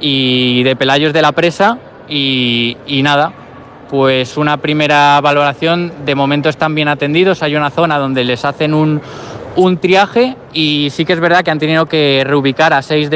y de Pelayos de la Presa y nada, pues una primera valoración. De momento están bien atendidos, hay una zona donde les hacen un triaje y sí que es verdad que han tenido que reubicar a 6 de